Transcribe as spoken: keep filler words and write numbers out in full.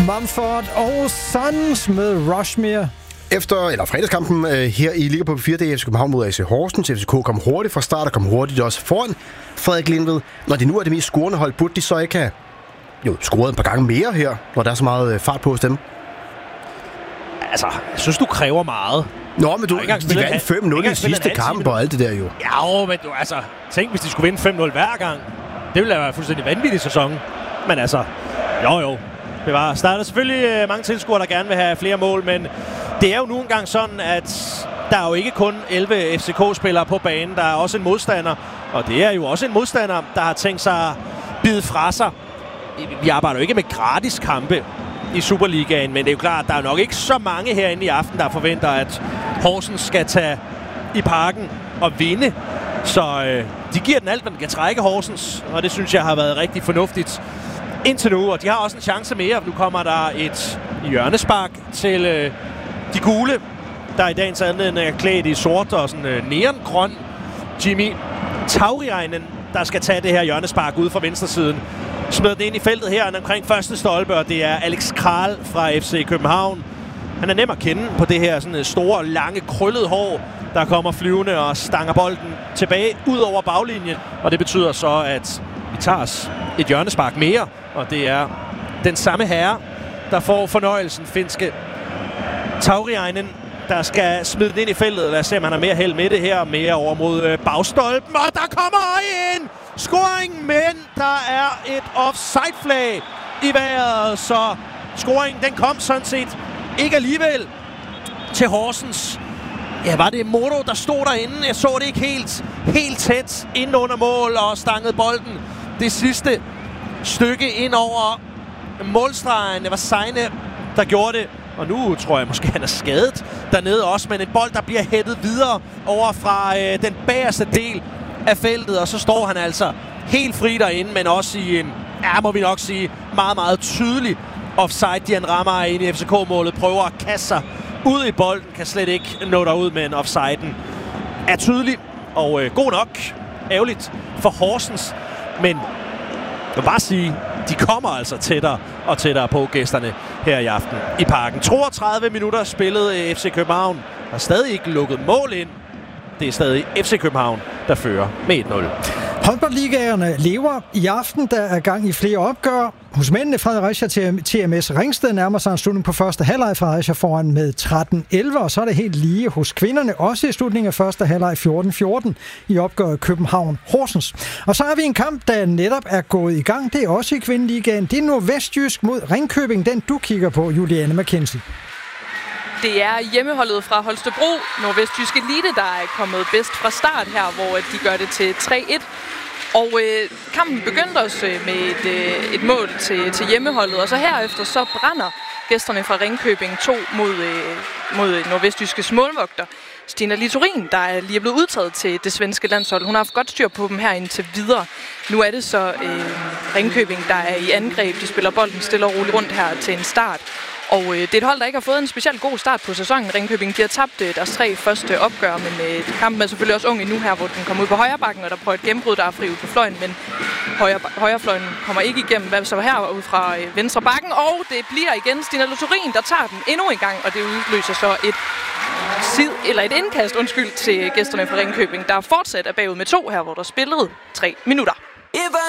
Mumford og Sons med Rushmere. Efter, eller fredagskampen øh, her i Liga på fire, det er F C København mod A C Horsens. F C K kom hurtigt fra start og kom hurtigt også foran Frederik Lindved. Når de nu er det mest scorende hold, burde de så ikke have jo, scoret et par gange mere her, når der er så meget øh, fart på hos dem? Altså, jeg synes, du kræver meget. Nå, men du, de vandt fem nul i sidste kamp og alt det der jo. Ja, men du, altså, tænk, hvis de skulle vinde fem nul hver gang. Det ville da være en fuldstændig vanvittig sæson. Men altså, jo jo. Det var starter selvfølgelig øh, mange tilskuere, der gerne vil have flere mål, men det er jo nu engang sådan, at der er jo ikke kun elleve F C K-spillere på banen. Der er også en modstander, og det er jo også en modstander, der har tænkt sig at bide fra sig. Vi arbejder jo ikke med gratis kampe i Superligaen, men det er jo klart, at der er nok ikke så mange herinde i aften, der forventer, at Horsens skal tage i Parken og vinde. Så øh, de giver den alt, hvad den kan trække, Horsens, og det synes jeg har været rigtig fornuftigt indtil nu. Og de har også en chance mere. Nu kommer der et hjørnespark til øh, de gule, der i dagens anledning er klædt i sort og sådan øh, neongrøn. Jimmy Tauriainen, der skal tage det her hjørnespark ud fra venstresiden. Smed det ind i feltet her omkring første stolpe, og det er Alex Kral fra F C København. Han er nem at kende på det her sådan store, lange, krøllede hår, der kommer flyvende og stanger bolden tilbage ud over baglinjen. Og det betyder så, at vi tager os et hjørnespark mere, og det er den samme herre, der får fornøjelsen, finske Tauriainen, der skal smide den ind i feltet. Lad os se, om han har mere held med det her, mere over mod bagstolpen, og der kommer en scoring, men der er et offside-flag i vejret, så scoringen, den kom sådan set ikke alligevel til Horsens. Ja, var det Modo, der stod derinde? Jeg så det ikke helt, helt tæt ind under mål og stangede bolden det sidste stykke ind over målstregen. Det var Seine, der gjorde det. Og nu tror jeg måske, han er skadet dernede også. Men en bold, der bliver hættet videre over fra øh, den bagerste del af feltet. Og så står han altså helt fri derinde, men også i en, ja, må vi nok sige, meget, meget tydelig offside. Dian Rammer ind i F C K-målet, prøver at kaste sig ud i bolden, kan slet ikke nå derud, men offsiden er tydelig og øh, god nok. Ærgerligt for Horsens, men jeg vil bare sige, de kommer altså tættere og tættere på gæsterne her i aften i Parken. toogtredive minutter spillet F C København, har stadig ikke lukket mål ind. Det er stadig F C København, der fører med et nul. Håndboldligaerne lever i aften. Der er gang i flere opgør. Hos mændene Fredericia til T M S Ringsted nærmer sig en slutning på første halvleg. Fredericia foran med tretten elleve, og så er det helt lige hos kvinderne. Også i slutningen af første halvleg fjorten fjorten i opgøret København Horsens. Og så har vi en kamp, der netop er gået i gang. Det er også i kvindeligaen. Det er Nordvestjysk mod Ringkøbing, den du kigger på, Juliane McKenzie. Det er hjemmeholdet fra Holstebro, Nordvestjysk Elite, der er kommet bedst fra start her, hvor de gør det til tre et. Og øh, kampen begyndte også med et, øh, et mål til, til hjemmeholdet, og så herefter så brænder gæsterne fra Ringkøbing to mod, øh, mod Nordvestjyskes målvogter. Stina Littorin, der er lige blevet udtaget til det svenske landshold. Hun har haft godt styr på dem her indtil videre. Nu er det så øh, Ringkøbing, der er i angreb. De spiller bolden stille og roligt rundt her til en start. Og øh, det er et hold, der ikke har fået en specielt god start på sæsonen. Ringkøbing, de har tabt øh, deres tre første opgør, men øh, kampen er selvfølgelig også ung endnu her, hvor den kommer ud på højre bakken, og der prøver et gennembrud, der er fri ud på fløjen, men højre, højrefløjen kommer ikke igennem, hvad så her ud fra øh, venstre bakken, og det bliver igen Stina Littorin, der tager den endnu en gang, og det udløser så et sid, eller et indkast, undskyld, til gæsterne fra Ringkøbing, der fortsat er bagud med to her, hvor der spillede tre minutter.